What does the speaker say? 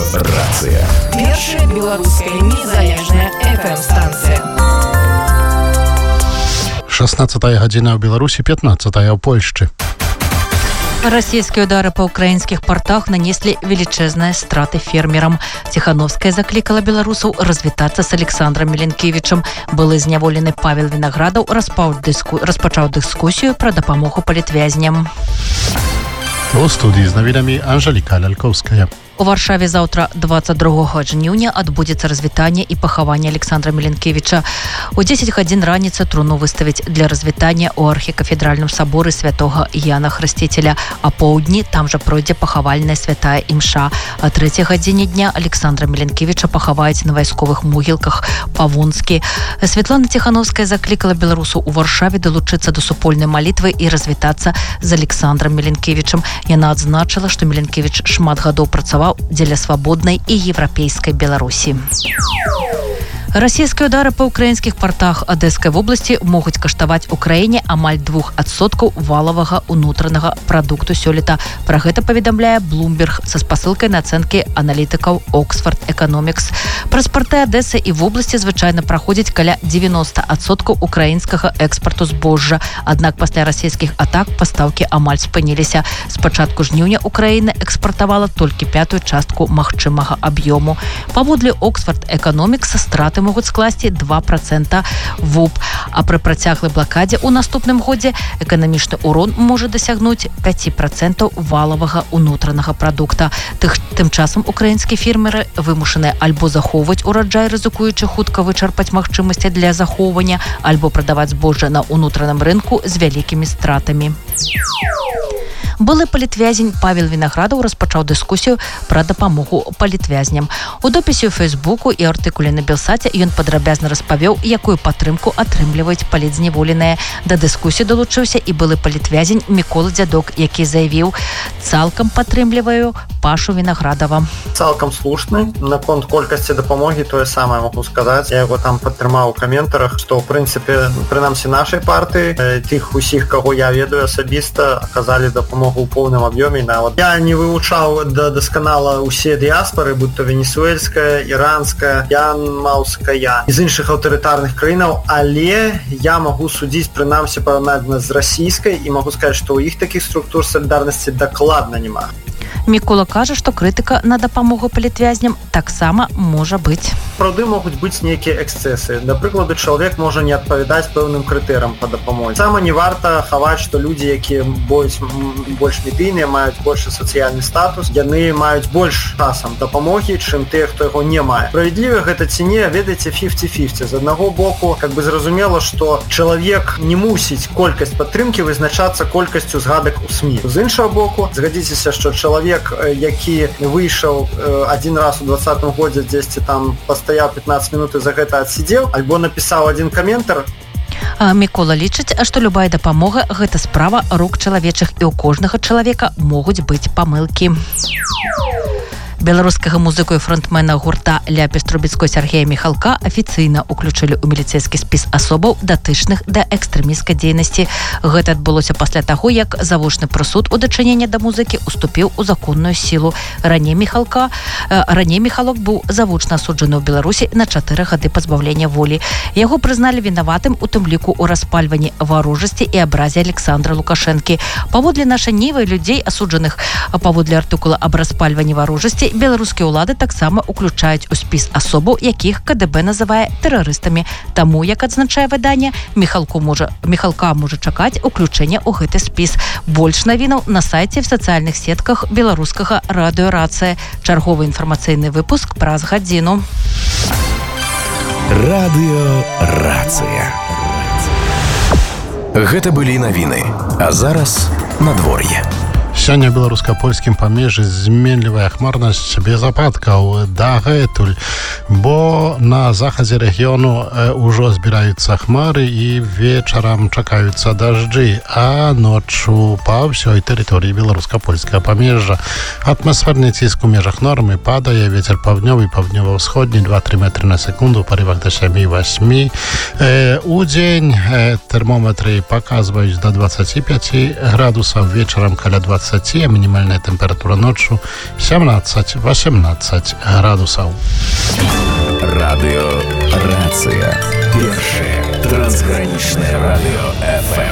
Радыё-рацыя. Першая беларуская незалежная FM-станцыя. 16 гадзіна ў Беларусі, 15 ў Польшчы. Российские удары по украинских портах нанесли величезные страты фермерам. Тихановская закликала белорусов развитаться с Александром Миленкевичем. Был зняволены Павел Виноградов, распочал дискуссию про допомогу политвязням. У студии з новинами Анжеліка Ляльковская. У Варшаве завтра, 22 жніўня, адбудзецца развітанне і пахаванне Александра Миленкевича. У 10 гадзін раніцы труну выставяць для развітання ў архікафедральным саборы святога Яна Хрысціцеля. А поўдні там жа пройдзе пахавальная святая імша. А 3 гадзіне дня Александра Миленкевича пахаваюць на вайсковых могілках па-вунскі. Святлана Тихановская заклікала беларусаў у Варшаве далучыцца да супольнай малітвы і развітацца з Александром Миленкевичем. Яна адзначыла, што Миленкевич шмат гадоў працаваў дзеля свабоднай і еўрапейскай Беларусі. Российские удары по украинских портах Одесской области могут каштаваць Украине амаль 2% валового унутранага продукту сёлета. Про гэта паведамляе Bloomberg со спасылкай на ацэнкі аналітыкаў Oxford Economics. Праз порты Одессы і в области звычайна праходзіць каля 90% украінскага экспорту збожжа. Аднак пасля расійскіх атак пастаўкі амаль спыніліся. З пачатку жніўня Украіна экспартавала толькі 5-ю частку магчымага аб'ёму. Паводле Oxford Economics страты могуць скласці 2% ВУП, а пры працяглай блакадзе ў наступным годзе эканамічны ўрон можа дасягнуць 5% валавага унутранага прадукта. Тым часам украінскія фермеры вымушаныя альбо захоўваць ураджай, рызыкуючы хутка вычарпаць магчымасці для захоўвання, альбо прадаваць збожжа на ўнутраным рынку з вялікімі стратамі. Былы палітвязень Павел Виноградов распачаў дыскусію пра дапамогу палітвязням. У допісе ў Фейсбуку і артыкуле на Белсаце ён падрабязна распавёў, якую падтрымку атрымліваюць палітзняволеныя. Да дыскусіі далучыўся і былы палітвязень Мікола Дзядок, які заявіў: «Цалкам падтрымліваю Пашу Виноградова». Цалкам слушны. Наконт колькасці дапамогі тое самае могу сказаць. Я яго там падтрымаў у каментарах, што ў прынцыпе, прынамсі нашай партыі, тых усіх, каго я ведаю асабіста, аказалі дапамогу у поўным аб'ёме. Нават я не вывучаў дасканала ўсе дыяспары, будь то венесуэльская, іранская, янмаўская, з іншых аўтарытарных краінаў, але я магу судзіць прынамсі параўнальна з расійскай і магу сказаць, што ў іх такіх структур салідарнасці дакладна няма. Мікола кажа, што крытыка на дапамогу палітвязням таксама можа быць. Праўды могуць быць нейкія эксцэсы. Да прыкладу, чалавек можа не адпавядаць пэўным крытэрам па дапамозе. Сама не варта хаваць, што людзі, якія больш медыйныя, маюць большы сацыяльны статус, яны маюць больш часам дапамогі, чым тыя, хто яго не мае. Справядліва гэта ці не, ведаеце, 50-50. З аднаго боку, зразумела, што чалавек не мусіць колькасць падтрымкі вызначацца колькасцю згадак у СМІ. З іншага боку, згадзіцеся, што чалавек, які выйшаў один раз у 2020 годзе дзесьці там пастаяў 15 минут і за гэта адсидзеў, альбо напісаў один каментар. Мікола лічыць, што любая дапамога – гэта справа рук чалавечых, і ў кожнага чалавека могуць быць памылкі. Беларускага музыку і фронтмена гурта «Ляпіс Трубецкой» Сергея Михалка афіцыйна ўключылі ў міліцэйскі спіс асобаў, датычных да экстрэмісцкай дзейнасці. Гэта адбылося пасля таго, як завочны прысуд у дачыненні да музыкі уступіў у законную сілу. Раней Михалок быў завочна асуджаны ў Беларусі на 4 гады пазбаўлення волі. Яго прызналі вінаватым у тым ліку ў распальванні варожасці і абразе Александра Лукашэнкі. Паводле нашай нівы людзей, асуджаных паводле артыкула аб распальванні варожасці, беларускія ўлады таксама уключаюць у спіс асобаў, якіх КДБ называе тэрарыстамі. Таму, як адзначае выданне, Михалка можа чакаць уключэння ў гэты спіс. Больш навінаў на сайце в сацыяльных сетках беларускага радыё-рацыя. Чарговы інфармацыйны выпуск праз гадзіну. Радыё-рацыя. Гэта былі навіны. А зараз надвор'е. Сёння беларуска-польскім памежжы зменлівая хмарнасць без ападкаў дагэтуль, бо на захадзе рэгіёну ўжо збіраюцца хмары і вечарам чакаюцца дажджы, а ноччу па ўсёй тэрыторыі беларуска-польскага памежжа атмасферны ціск у межах нормы падае, вецер паўднёвы, паўднёва-ўсходні 2-3 метры на секунду, парывах да 7-8. Удзень тэрмометры паказваюць да 25 градусаў, вечарам каля 20 20, а минимальная температура ночью 17-18 градусов. Радио Рация. Першее трансграничное радио FM.